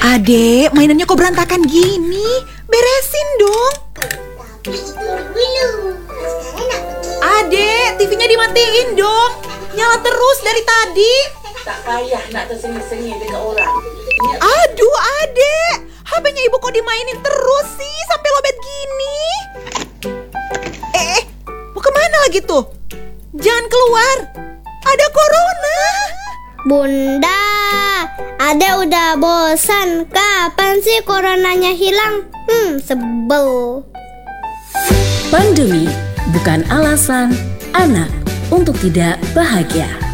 Adek, mainannya kok berantakan gini? Beresin dong. Tapi itu belum. Sekarang nak pergi. Adek, TV-nya dimatiin dong. Nyala terus dari tadi. Tak payah nak tersengih-sengih dengan orang. Aduh, adek. HP-nya ibu kok dimainin terus sih sampai lobet gini? Mau kemana lagi tuh? Jangan keluar. Ada corona. Bunda, Ade udah bosan. Kapan sih coronanya hilang? Sebel. Pandemi bukan alasan anak untuk tidak bahagia.